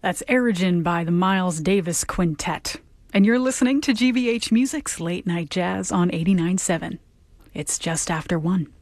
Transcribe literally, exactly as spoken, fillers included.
That's Origin by the Miles Davis Quintet. And you're listening to G B H Music's Late Night Jazz on eighty-nine point seven. It's just after one.